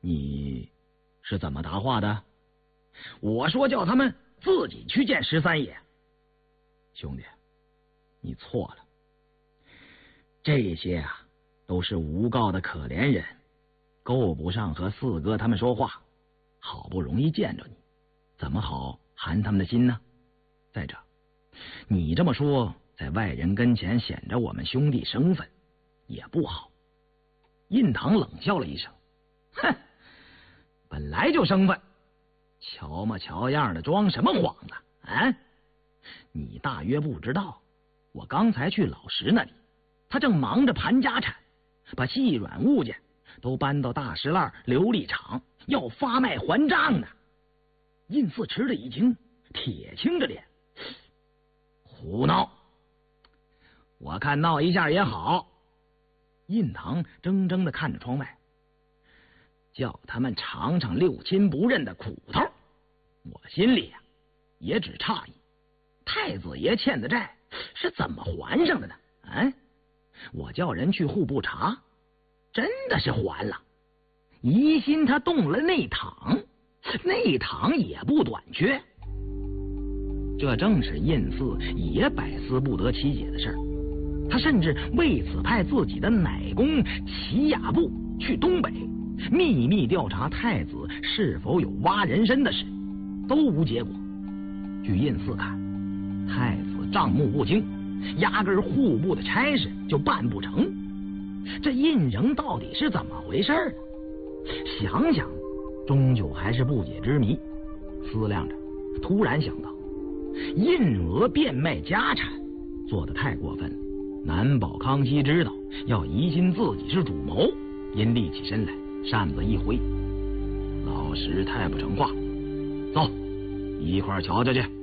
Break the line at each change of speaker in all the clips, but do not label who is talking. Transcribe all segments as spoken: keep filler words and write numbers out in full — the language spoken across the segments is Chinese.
你是怎么答话的？我说叫他们自己去见十三爷。兄弟，你错了。这些啊，都是诬告的可怜人，够不上和四哥他们说话。好不容易见着你，怎么好寒他们的心呢？再者，你这么说，在外人跟前显着我们兄弟生分，也不好。印堂冷笑了一声，哼，本来就生分，瞧嘛瞧样的，装什么幌子啊？你大约不知道，我刚才去老石那里，他正忙着盘家产，把细软物件都搬到大石烂琉璃厂，要发卖还账呢。印四吃了一惊，铁青着脸，胡闹！我看闹一下也好。印堂怔怔的看着窗外，叫他们尝尝六亲不认的苦头。我心里呀、啊，也只诧异，太子爷欠的债是怎么还上的呢？啊！我叫人去户部查，真的是还了。疑心他动了内堂，内堂也不短缺。这正是印四也百思不得其解的事儿。他甚至为此派自己的奶公齐亚部去东北秘密调查太子是否有挖人参的事，都无结果。据印四看，太子账目不清，压根户部的差事就办不成。这印仍到底是怎么回事呢？想想终究还是不解之谜。思量着，突然想到，印额变卖家产做得太过分了，难保康熙知道，要疑心自己是主谋，因立起身来，扇子一挥，老石太不成话，走，一块瞧瞧去。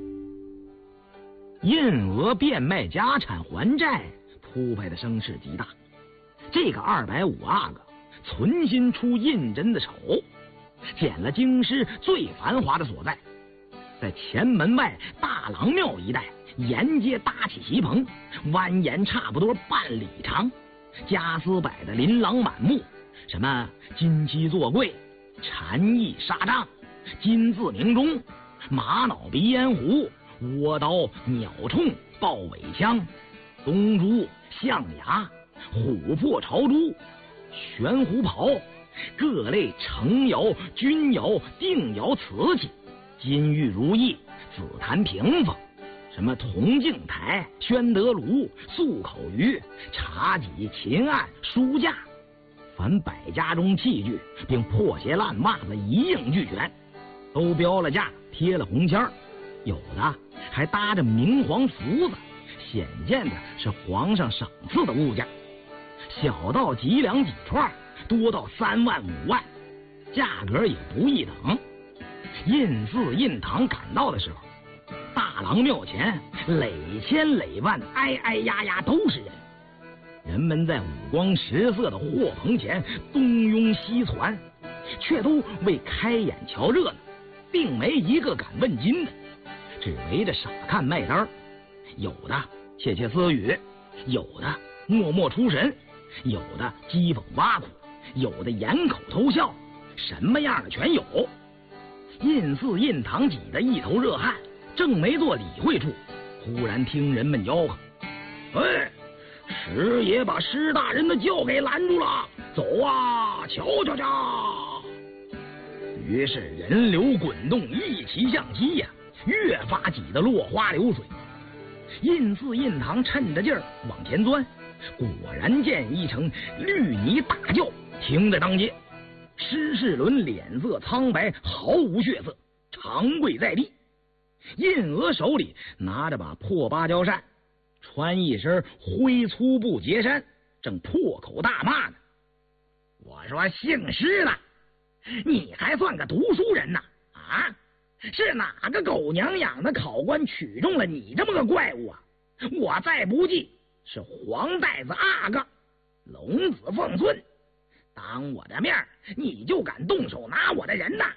印额变卖家产还债，铺排的声势极大。这个二百五阿哥存心出胤禛的丑，捡了京师最繁华的所在，在前门外大郎庙一带沿街搭起席棚，蜿蜒差不多半里长，家私摆的琳琅满目，什么金漆做柜、蝉翼纱帐、金字凝钟、玛瑙鼻烟壶、倭刀、鸟铳、豹尾枪、东珠、象牙、琥珀朝珠、悬壶袍，各类成窑、钧窑、定窑瓷器，金玉如意、紫檀屏风，什么铜镜台、宣德炉、漱口鱼、茶几、琴案、书架，凡百家中器具，并破鞋烂袜子一应俱全，都标了价，贴了红签，有的还搭着明黄福子，显见的是皇上赏赐的物件，小到几两几串，多到三万五万，价格也不一等。印四印堂赶到的时候，大郎庙前累千累万，挨挨压压都是人，人们在五光十色的货棚前东拥西攒，却都为开眼瞧热闹，并没一个敢问津的，只围着傻看卖单，有的窃窃私语，有的默默出神，有的讥讽挖苦，有的掩口偷笑，什么样的全有。印四印堂挤得一头热汗，正没做理会处，忽然听人们吆喝：“哎，师爷把施大人的轿给拦住了，走啊，瞧瞧瞧！”于是人流滚动，一齐向西呀、啊，越发挤得落花流水。印四印堂趁着劲儿往前钻，果然见一乘绿泥大轿停在当街。施世伦脸色苍白，毫无血色，长跪在地。印额手里拿着把破芭蕉扇，穿一身灰粗布结衫，正破口大骂呢。我说姓施的，你还算个读书人呐？啊，是哪个狗娘养的考官取中了你这么个怪物啊？我再不济是黄带子阿哥，龙子凤孙，当我的面你就敢动手拿我的人呐？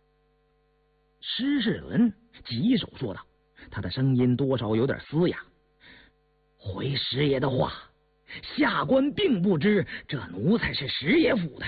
施世伦棘手说道，他的声音多少有点嘶哑。回师爷的话，下官并不知这奴才是师爷府的，